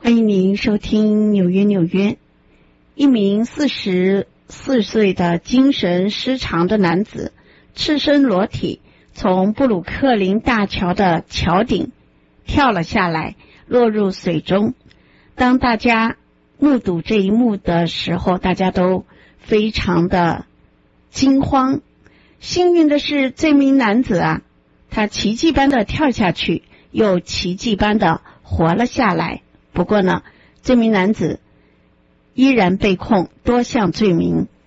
欢迎您收听纽约纽约。一名44岁的精神失常的男子赤身裸体从布鲁克林大桥的桥顶跳了下来，落入水中。当大家目睹这一幕的时候，大家都非常的惊慌。幸运的是，这名男子他奇迹般的跳下去，又奇迹般的活了下来。不过呢，这名男子依然被控多项罪名。